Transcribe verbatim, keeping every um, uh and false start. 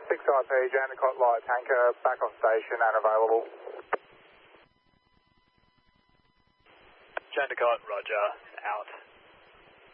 six I P, Jandakot light tanker, back on station and available. Jandakot, roger, out.